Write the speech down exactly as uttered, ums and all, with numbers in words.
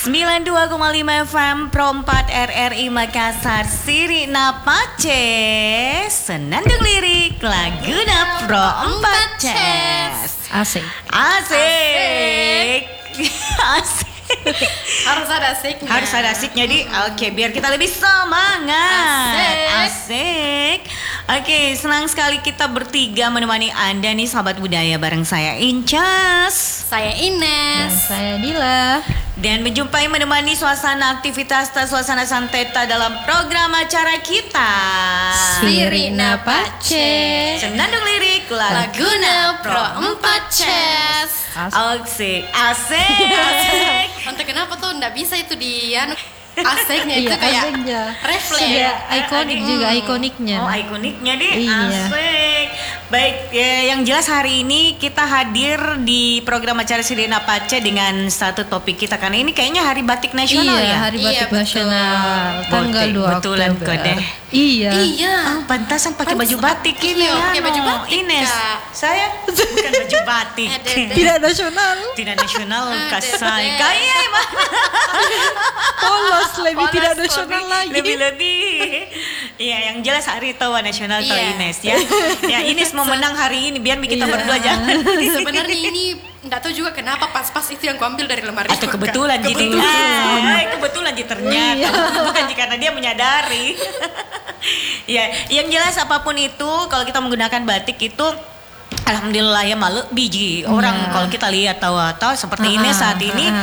sembilan puluh dua koma lima F M Pro empat R R I Makassar Siri Napace Senandung Lirik Laguna Pro empat Ces. Asik. Asik. Asik. Harus ada asiknya. Harus ada asiknya di. Oke, biar kita lebih semangat. Asik. Asik. Oke, senang sekali kita bertiga menemani Anda nih sahabat budaya bareng saya Incas. Saya Dan Ines. saya Dila. Dan menjumpai menemani suasana aktivitas dan suasana santeta dalam program acara kita Siri Napace Senandung Lirik Laguna Pro empat Ces. Asik. Asik. Asik. Untuk kenapa tuh nggak bisa itu di anu asiknya itu Iya, kayak asiknya. refleks. Sudah ikonik Hmm. juga ikoniknya. Oh, ikoniknya deh. Iya. Asik. Baik, ya, yang jelas hari ini kita hadir di program acara Siri Napace dengan satu topik kita karena ini kayaknya Hari Batik Nasional Iya, ya. Hari Iya, Batik betul. Nasional tanggal Batik, dua betulan Oktober. kok deh. Iya. Iya. Oh, pantasan pakai baju Pantas- batik ini. iya, pakai anu, baju batik, Ines, Kak. saya bukan baju batik. Ada, ada. Tidak nasional. Tidak nasional Ada, kasai. ada. Kaya emang. Polos lebih Polos, tidak nasional lebih- lagi. Lebih-lebih. Iya, yang jelas hari Tawa Nasional Tawa Iya. Ines ya. Ya, Ines mau menang hari ini biar kita Iya. berdua jangan. Sebenarnya ini nggak tahu juga kenapa pas-pas itu yang kuambil dari lemari. Atau kebetulan gitu. Kebetulan. Ah, kebetulan di ternyata. Iya. Bukan karena dia menyadari. Ya, yang jelas apapun itu kalau kita menggunakan batik itu alhamdulillah ya malu biji orang Iya. kalau kita lihat tahu tahu seperti ini Ah, saat ah, ini ah.